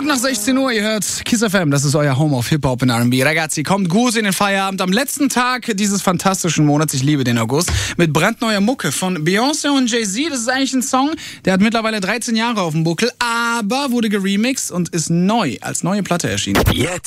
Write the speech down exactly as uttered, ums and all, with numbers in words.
Minuten nach sechzehn Uhr, ihr hört Kiss F M, das ist euer Home of Hip-Hop und R and B. Ragazzi, kommt gut in den Feierabend am letzten Tag dieses fantastischen Monats, ich liebe den August, mit brandneuer Mucke von Beyoncé und Jay-Z. Das ist eigentlich ein Song, der hat mittlerweile dreizehn Jahre auf dem Buckel, aber wurde geremixed und ist neu, als neue Platte erschienen. Jetzt